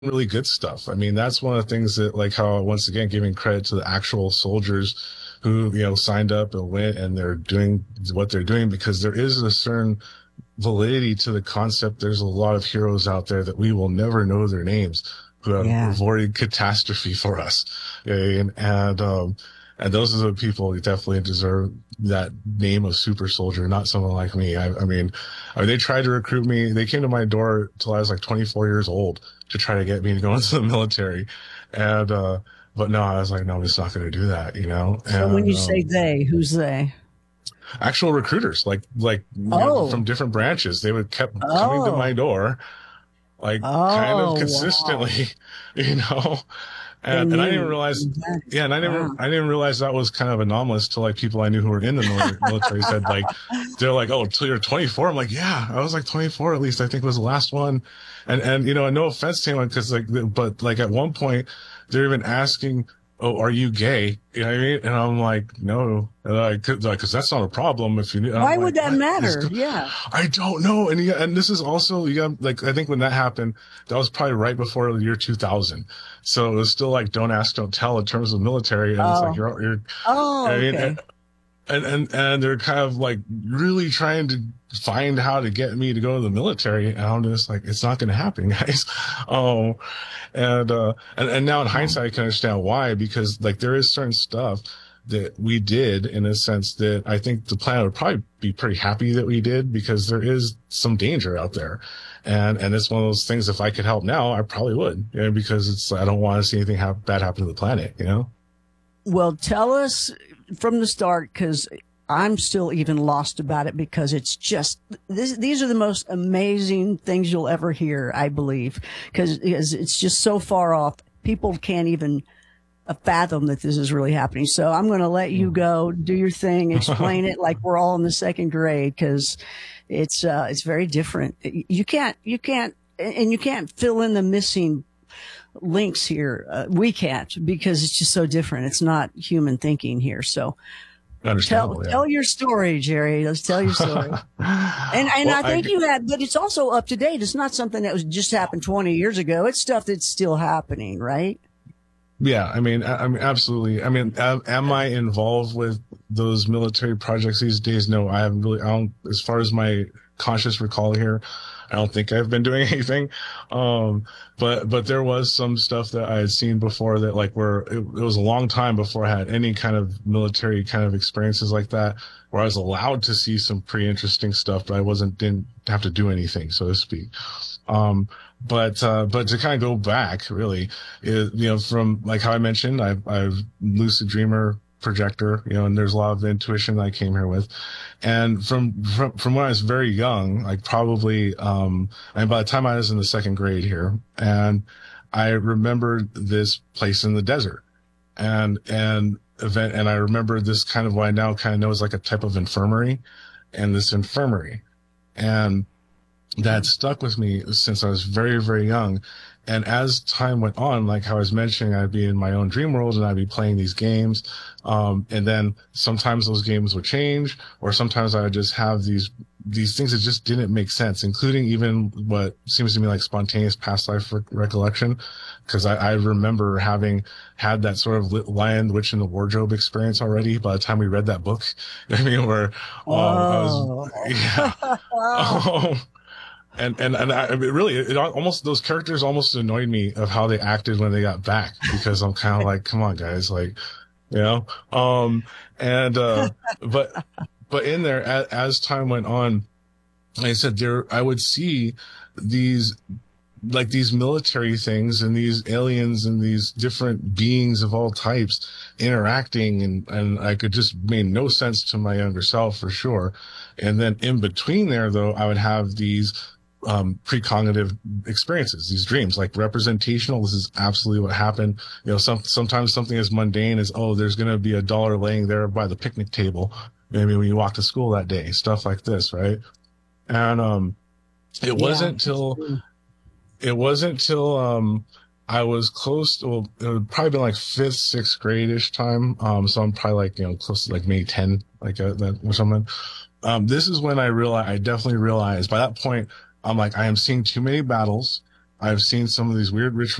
really good stuff. I mean, that's one of the things that, like, how, once again, giving credit to the actual soldiers who, signed up and went, and they're doing what they're doing, because there is a certain validity to the concept. There's a lot of heroes out there that we will never know their names, who have Yeah. avoided catastrophe for us. And those are the people who definitely deserve that name of super soldier, not someone like me. I mean, they tried to recruit me. They came to my door till I was like 24 years old to try to get me to go into the military. And, but no, I was like, no, I'm just not going to do that, So when And, you say they, who's they? actual recruiters, like, Oh, from different branches, they would kept coming to my oh, door, like, kind of oh, wow. consistently, you know, They and I didn't knew. realize, That is, yeah, and wow. I didn't realize that was kind of anomalous to, like, people I knew who were in the military said, like, they're like, oh, till you're 24. I'm like, yeah, I was like 24, at least I think was the last one. And no offense to anyone, because, like, but, like, at one point they're even asking, oh, are you gay? You know what I mean? And I'm like, no, and cause that's not a problem if you, and I'm Why like, would that what is, matter? Yeah. I don't know. And this is also, like, I think when that happened, that was probably right before the year 2000. So it was still like, don't ask, don't tell in terms of military. And it's like, Oh, I oh, mean, okay. and they're kind of like really trying to find how to get me to go to the military. And I'm just like, it's not going to happen, guys. Oh, and now in Wow. hindsight, I can understand why, because, like, there is certain stuff that we did, in a sense that I think the planet would probably be pretty happy that we did, because there is some danger out there. And it's one of those things, if I could help now, I probably would, because I don't want to see anything bad happen to the planet. Well, tell us from the start, because I'm still even lost about it, because it's just these are the most amazing things you'll ever hear, I believe, because it's just so far off. People can't even fathom that this is really happening. So I'm going to let you go, do your thing, explain it like we're all in the second grade, because it's very different. And you can't fill in the missing links here. We can't, because it's just so different. It's not human thinking here. So Understandable, yeah. tell your story, Jerry. Let's tell your story. And Well, I think you had, but it's also up to date. It's not something that was just happened 20 years ago. It's stuff that's still happening, right? yeah, I mean, absolutely. I mean, am I involved with those military projects these days? No, I haven't really. I don't, as far as my conscious recall here, I don't think I've been doing anything. Um, but there was some stuff that I had seen before that, like, where it was a long time before I had any kind of military kind of experiences like that, where I was allowed to see some pretty interesting stuff, but didn't have to do anything, so to speak. Um, but to kind of go back, really, from, like, how I mentioned, I've lucid dreamer projector, and there's a lot of intuition that I came here with. And from when I was very young, like, probably, and by the time I was in the second grade here, and I remembered this place in the desert, and event, and I remember this kind of what I now kind of know is like a type of infirmary, and this infirmary. And that stuck with me since I was very, very young. And as time went on, like how I was mentioning, I'd be in my own dream world and I'd be playing these games. And then sometimes those games would change, or sometimes I would just have these things that just didn't make sense, including even what seems to me like spontaneous past life recollection. Cause I remember having had that sort of Lion, the Witch, and the Wardrobe experience already by the time we read that book. I mean, where, I was, Oh, yeah. Um, and I mean, really, it almost, those characters almost annoyed me of how they acted when they got back, because I'm kind of like, come on, guys, like, you know, um, and but in there, as time went on, like I said, I would see these, like, these military things and these aliens and these different beings of all types interacting, and I could just made no sense to my younger self, for sure. And then in between there, though, I would have these precognitive experiences, these dreams, like representational. This is absolutely what happened. Sometimes something as mundane as, oh, there's going to be a dollar laying there by the picnic table, maybe when you walk to school that day, stuff like this, right? And it yeah. wasn't till it wasn't till I was close. Well, it would probably been like fifth, sixth grade-ish time. So I'm probably like, close to like maybe 10, like that or something. This is when I definitely realized by that point, I'm like, I am seeing too many battles. I've seen some of these weird rituals